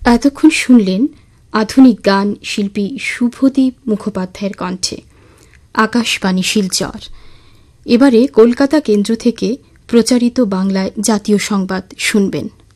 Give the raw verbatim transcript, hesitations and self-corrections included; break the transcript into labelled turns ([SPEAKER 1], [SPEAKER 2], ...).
[SPEAKER 1] এতক্ষণ শুনলেন আধুনিক গান শিল্পী শুভদীপ মুখোপাধ্যায়ের কণ্ঠে আকাশবাণী শিলচর। এবারে কলকাতা কেন্দ্র থেকে প্রচারিত বাংলায় জাতীয় সংবাদ শুনবেন।